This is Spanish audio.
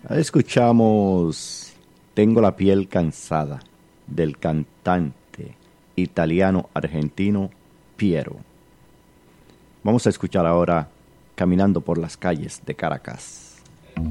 Escuchamos Tengo la piel cansada del cantante italiano-argentino Piero. Vamos a escuchar ahora Caminando por las calles de Caracas.